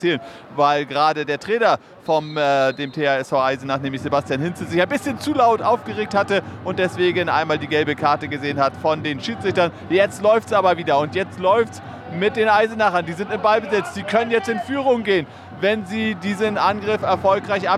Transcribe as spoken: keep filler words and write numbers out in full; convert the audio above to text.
weil gerade der Trainer vom äh, dem T H S V Eisenach, nämlich Sebastian Hinze, sich ein bisschen zu laut aufgeregt hatte und deswegen einmal die gelbe Karte gesehen hat von den Schiedsrichtern. Jetzt läuft es aber wieder und jetzt läuft es mit den Eisenachern. Die sind im Ballbesitz, die können jetzt in Führung gehen, wenn sie diesen Angriff erfolgreich ab